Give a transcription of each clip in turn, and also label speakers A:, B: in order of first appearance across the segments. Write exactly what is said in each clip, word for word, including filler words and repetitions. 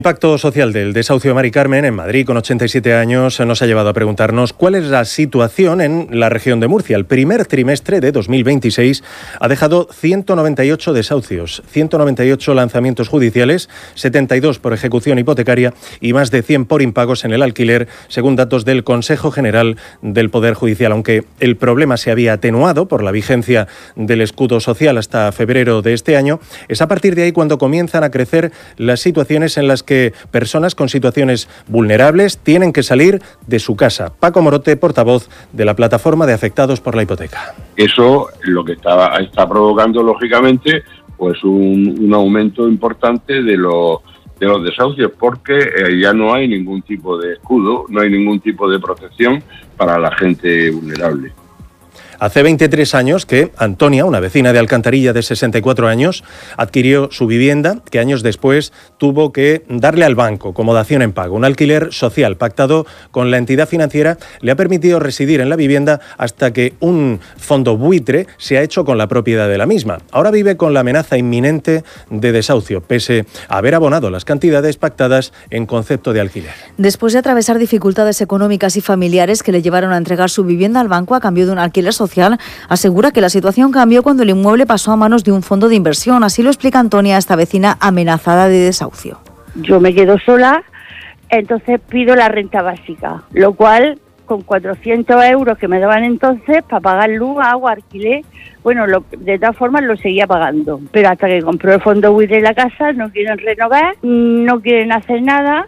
A: El Pacto Social del Desahucio de Mari Carmen en Madrid, con ochenta y siete años, nos ha llevado a preguntarnos cuál es la situación en la región de Murcia. El primer trimestre de dos mil veintiséis ha dejado ciento noventa y ocho desahucios, ciento noventa y ocho lanzamientos judiciales, setenta y dos por ejecución hipotecaria y más de cien por impagos en el alquiler, según datos del Consejo General del Poder Judicial. Aunque el problema se había atenuado por la vigencia del escudo social hasta febrero de este año, es a partir de ahí cuando comienzan a crecer las situaciones en las que que personas con situaciones vulnerables tienen que salir de su casa. Paco Morote, portavoz de la Plataforma de Afectados por la Hipoteca.
B: Eso lo que está, está provocando, lógicamente, pues un, un aumento importante de los, de los desahucios, porque eh, ya no hay ningún tipo de escudo, no hay ningún tipo de protección para la gente vulnerable.
A: Hace veintitrés años que Antonia, una vecina de Alcantarilla de sesenta y cuatro años, adquirió su vivienda, que años después tuvo que darle al banco como dación en pago. Un alquiler social pactado con la entidad financiera le ha permitido residir en la vivienda hasta que un fondo buitre se ha hecho con la propiedad de la misma. Ahora vive con la amenaza inminente de desahucio, pese a haber abonado las cantidades pactadas en concepto de alquiler.
C: Después de atravesar dificultades económicas y familiares que le llevaron a entregar su vivienda al banco a cambio de un alquiler social, asegura que la situación cambió cuando el inmueble pasó a manos de un fondo de inversión. Así lo explica Antonia, esta vecina amenazada de desahucio.
D: Yo me quedo sola, entonces pido la renta básica, lo cual con cuatrocientos euros que me daban entonces para pagar luz, agua, alquiler, bueno, lo, de todas formas lo seguía pagando. Pero hasta que compró el fondo buitre de la casa, no quieren renovar, no quieren hacer nada,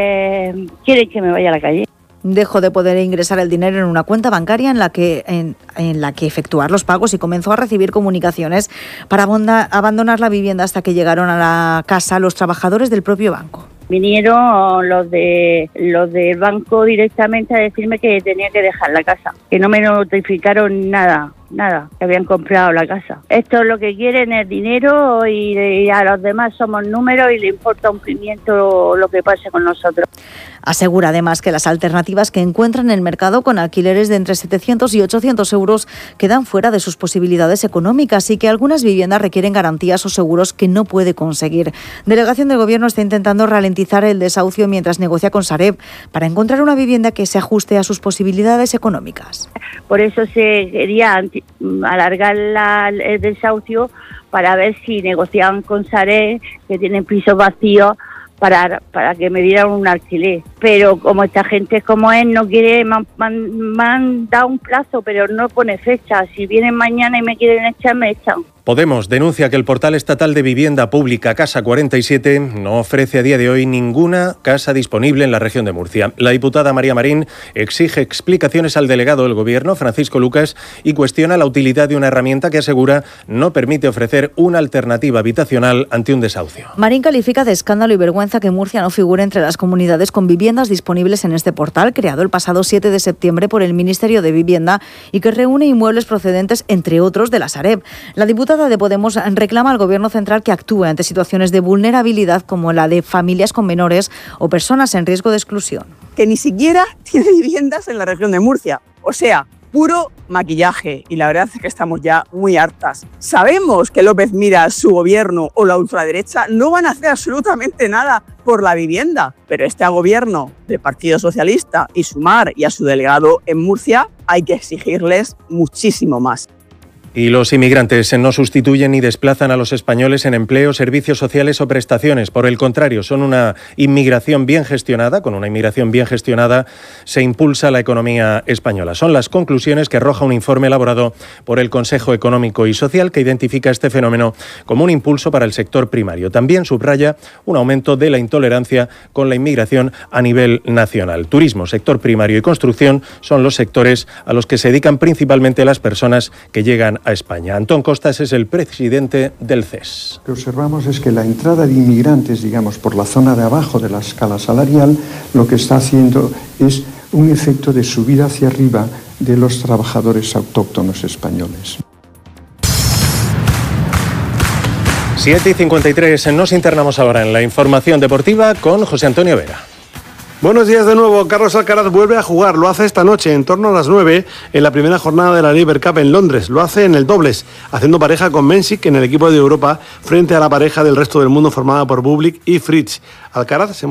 D: eh, quieren que me vaya a la calle.
C: Dejó de poder ingresar el dinero en una cuenta bancaria en la que en, en la que efectuar los pagos y comenzó a recibir comunicaciones para abonda, abandonar la vivienda hasta que llegaron a la casa los trabajadores del propio banco.
D: Vinieron los de los del banco directamente a decirme que tenía que dejar la casa, que no me notificaron nada, nada, que habían comprado la casa. Esto lo que quieren es dinero y, y a los demás somos números y le importa un pimiento lo que pase con nosotros.
C: Asegura además que las alternativas que encuentran en el mercado con alquileres de entre setecientos y ochocientos euros quedan fuera de sus posibilidades económicas y que algunas viviendas requieren garantías o seguros que no puede conseguir. Delegación del Gobierno está intentando ralentizar el desahucio mientras negocia con Sareb para encontrar una vivienda que se ajuste a sus posibilidades económicas.
D: Por eso se quería alargar la, el desahucio para ver si negociaban con Sareb, que tienen pisos vacíos, Para, para que me dieran un alquiler. Pero como esta gente como él no quiere, me han, me han dado un plazo, pero no pone fecha. Si vienen mañana y me quieren echar, me echan.
A: Podemos denuncia que el portal estatal de vivienda pública Casa cuarenta y siete no ofrece a día de hoy ninguna casa disponible en la región de Murcia. La diputada María Marín exige explicaciones al delegado del Gobierno, Francisco Lucas, y cuestiona la utilidad de una herramienta que asegura no permite ofrecer una alternativa habitacional ante un desahucio.
C: Marín califica de escándalo y vergüenza que Murcia no figure entre las comunidades con viviendas disponibles en este portal, creado el pasado siete de septiembre por el Ministerio de Vivienda y que reúne inmuebles procedentes, entre otros, de la Sareb. La diputada de Podemos reclama al Gobierno central que actúe ante situaciones de vulnerabilidad como la de familias con menores o personas en riesgo de exclusión.
E: Que ni siquiera tiene viviendas en la región de Murcia, o sea, puro maquillaje, y la verdad es que estamos ya muy hartas. Sabemos que López Miras, su gobierno o la ultraderecha no van a hacer absolutamente nada por la vivienda, pero este gobierno del Partido Socialista y Sumar y a su delegado en Murcia hay que exigirles muchísimo más.
A: Y los inmigrantes no sustituyen ni desplazan a los españoles en empleo, servicios sociales o prestaciones. Por el contrario, son una inmigración bien gestionada. Con una inmigración bien gestionada se impulsa la economía española. Son las conclusiones que arroja un informe elaborado por el Consejo Económico y Social que identifica este fenómeno como un impulso para el sector primario. También subraya un aumento de la intolerancia con la inmigración a nivel nacional. Turismo, sector primario y construcción son los sectores a los que se dedican principalmente las personas que llegan a España. Antón Costas es el presidente del C E S.
F: Lo que observamos es que la entrada de inmigrantes, digamos, por la zona de abajo de la escala salarial, lo que está haciendo es un efecto de subida hacia arriba de los trabajadores autóctonos españoles.
A: siete y cincuenta y tres, nos internamos ahora en la información deportiva con José Antonio Vera.
G: Buenos días de nuevo. Carlos Alcaraz vuelve a jugar. Lo hace esta noche, en torno a las nueve, en la primera jornada de la Laver Cup en Londres. Lo hace en el dobles, haciendo pareja con Mensik en el equipo de Europa, frente a la pareja del resto del mundo formada por Bublik y Fritz. Alcaraz se